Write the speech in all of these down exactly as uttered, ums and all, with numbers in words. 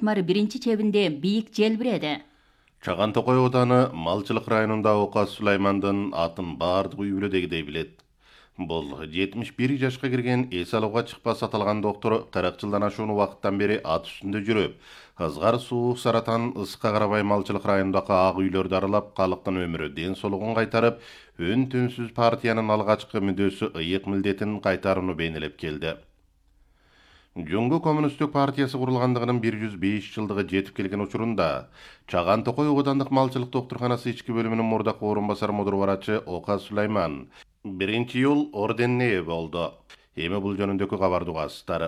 катмар биринчи чебинде бийик желбиреди. Чаган Токой Ооданы Малчылык районунда Оказ Сулаймандын атын бардык үй бүлөдөгүдөй билет. Бул жетимиш бир жашка кирген эс алууга чыкпас аталган доктор кырк жылдан ашуун убакыттан бери ат үстүндө жүрүп, ызгар суук саратан ыска карабай Малчылык районундагы ак үйлөрдү аралап, калктын өмүрү ден соолугун кайтарып, өн түнсүз партиянын алгачкы мүддөсү ыйык милдетин кайтарууну бейнелеп келди. Жөнгө коммунисттик партиясы курулгандыгынын бир жүз беш жылдыгы жетип келген учурунда Чаган Токой Оодандык малчылык доктурканасы ички бөлүмүнүн мурдакы орун басар мудур барачы Оказ Сулайман биринчи жол орденине ээ болду. Эми бул жөнүндөгү кабарды угасыздар.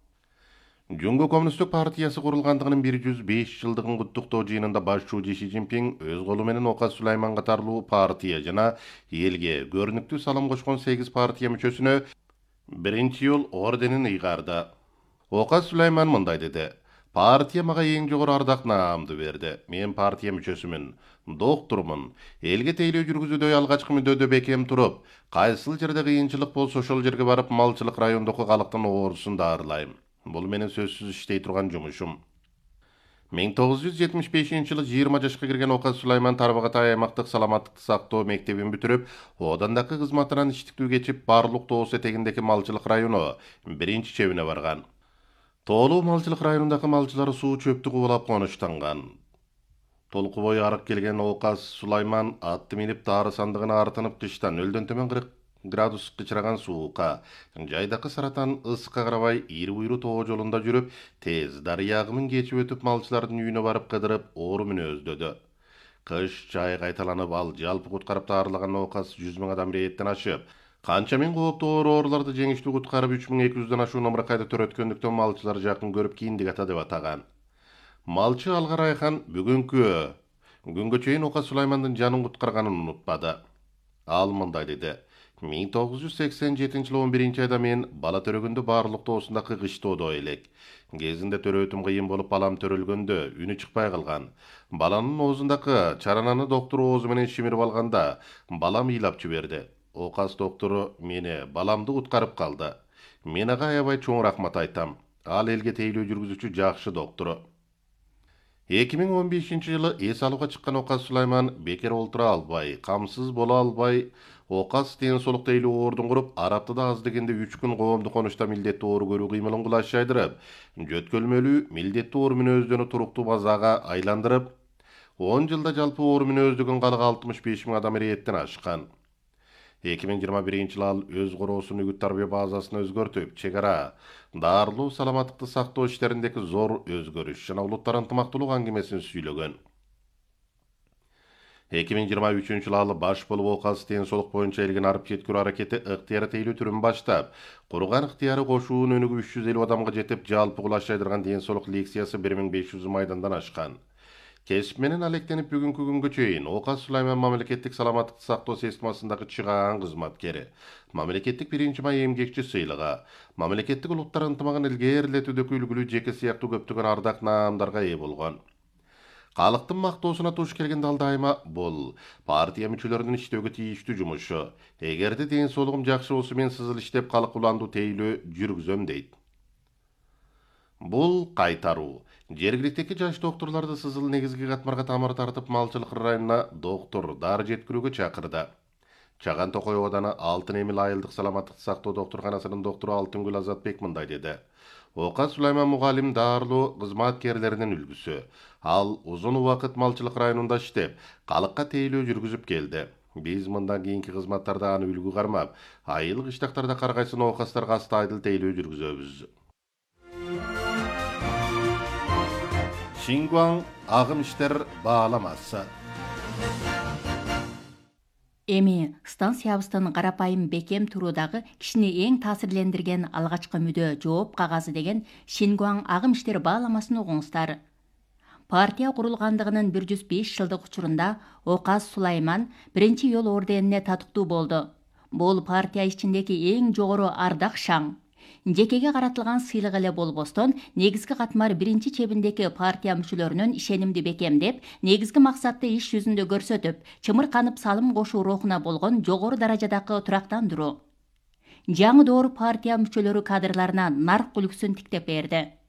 Жөнгө коммунисттик партиясы курулгандыгынын бир жүз беш жылдыгын куттуктоо жыйынында башчы Ши Цзиньпин өз колу менен Оказ Сулайман катарлуу партия жана элге көрүнүктүү салым кошкон сегиз партия мүчөсүнө биринчи жол орденин ыйгарды. Оказ Сулайман мындай деди: партия мага эң жогору ардак наамды берди. Мен партия мүчөсүмүн, доктурмун. Элге тейлөө жүргүзүүдөй алгачкы мүддөдө бекем туруп, кайсыл жерде кыйынчылык болсо ошол жерге барып малчылык райондогу калктын оорусун даарылайм. Бул менин сөзсүз иштей турган жумушум. миң тогуз жүз жетимиш бешинчи жылы жыйырма жашка кирген Оказ Сулайман Тарбагатай аймактык саламаттыкты сактоо мектебин бүтүрүп, одандагы кызматынан иштиктүү кечип, Барлык тоос этегиндеги малчылык району биринчи чебине барган. Тоолуу малчылык районундагы малчылар суу чөптү кубулап конуштанган. Толку бою арык келген Оказ Сулайман атты минип дары сандыгына артынып кыштан нөлдөн төмөн кырк градус кычыраган суукка, жайдакы саратан ыска карабай ири буйру тоо жолунда жүрүп, тез дарыя агымын кечип өтүп малчылардын үйүнө барып кыдырып, оору мүнөздөдү. Кыш жай кайталанып, ал жалпы куткарып даарылаган Оказ жүз миң адам рейеттен ашып, канча миң кооптуу ооруларды жеңиштүү куткарып үч миң эки жүздөн ашуун ымыркайды төрөткөндүктөн малчылар жакын көрүп кийиндик ата деп атаган. Малчы Алгар Айхан бүгүнкү күнгө чейин Оказ Сулаймандын жанын куткарганын унутпады. Ал мындай деди: миң тогуз жүз сексен жетинчи жылы он биринчи айда мен бала төрөгөндө Барлык тоосундагы кыштоодо элек. Кезинде төрөтүм кыйын болуп, балам төрөлгөндө үнү чыкпай калган. Баланын оозундагы чарананы доктор оозу менен шимирип алганда, балам ыйлап жиберди. Оказ доктору мени, баламды куткарып калды. Мен ага аябай чоң рахмат айтам. Ал элге тейлөө жүргүзүүчү жакшы доктору. эки миң он бешинчи жылы эс алууга чыккан Оказ Сулайман бекер олтура албай, камсыз боло албай, Оказ ден соолук тейлөө оордун куруп, араптыда аз дегенде үч күн коомдук конушта милдеттүү оору көрүү кыймылын кулаш жайдырып, жөткөлмөлүү милдеттүү оору мүнөздөнү туруктуу базага айландырып, он жылда жалпы оору мүнөздөгөн калыгы алтымыш беш миң адам рейеттен ашкан. эки миң жыйырма биринчи жылы ал өз короосун үгүт тарбия базасына өзгөртүп, чек ара, дарылуу саламаттыкты сактоо иштериндеги зор өзгөрүш жана улуттар ынтымактуулук аңгемесин сүйлөгөн. эки миң жыйырма үчүнчү жылы ал баш болуп Оказ ден соолук боюнча элген арып жеткирүү аракети ыктыяр тейлөө түрүн баштап, курган ыктыяры кошуунун өнүгү үч жүз элүү адамга жетип, жалпы кулаш жайдырган ден соолук лекциясы бир миң беш жүз майдандан ашкан. Кесип менен алектенип бүгүнкү күнгө чейин Оказ Сулайман мамлекеттик саламаттыкты сактоо системасындагы чыгаан кызматкери, мамлекеттик биринчи май эмгекчи сыйлыгы, мамлекеттик улуттар ынтымагын илгээрилетүүдөгү үлгүлүү жеке сыяктуу көптөгөн ардак наамдарга ээ болгон. Калктын мактоосуна туш келгенде ал дайыма бул партия мүчөлөрүнүн иштөөгө тийиштүү жумушу. Эгерде ден соолугум жакшы болсо, мен сызыл иштеп калк уландуу тейлөө жүргүзөм дейт. Бул кайтаруу. Жергиликтеги жаш докторлорду сызыл негизги катмарга тамыр тартып, малчылык районуна доктор дары жеткирүүгө чакырды. Чаган Токой Ооданы Алтын Эмил айылдык саламаттыкты сактоо доктурканасынын доктору Алтынгүл Азатбек мындай деди: Оказ Сулайман мугалим дарылуу кызматкерлеринин үлгүсү. Ал узун убакыт малчылык районунда иштеп, калыкка тейлөө жүргүзүп келди. Биз мындан кийинки кызматтарда аны үлгү кармап, айыл кыштактарда кар кайсын оокастарга астайдыл тейлөө жүргүзөбүз. Шингуан агым иштер бааламасы. Эми станциябыздын карапайым бекем туруудагы кишини эң таасирлендирген алгачкы мүдө жооп кагазы деген Шингуан агым иштер бааламасын угуңуздар. Партия курулгандыгынын бир жүз беш жылдык учурунда Оказ Сулайман биринчи жол орденине татыктуу болду. Бул партия ичиндеги эң жогору ардак шаң. Жекеге каратылган сыйлык эле болбостон, негизги катмар биринчи чебиндеги партия мүчөлөрүнүн ишенимди бекемдеп, негизги максатты иш жүзүндө көрсөтүп, чымырканып салым кошуу рухуна болгон жогору даражадагы турактандыруу. Жаңы доор партия мүчөлөрү кадрларына нарк үлгүсүн тиктеп берди.